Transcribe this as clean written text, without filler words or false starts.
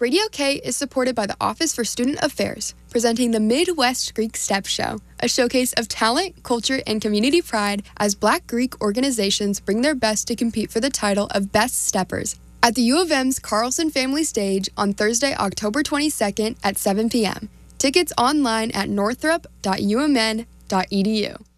Radio K is supported by the Office for Student Affairs, presenting the Midwest Greek Step Show, a showcase of talent, culture, and community pride as Black Greek organizations bring their best to compete for the title of Best Steppers at the U of M's Carlson Family Stage on Thursday, October 22nd at 7 p.m. Tickets online at northrop.umn.edu.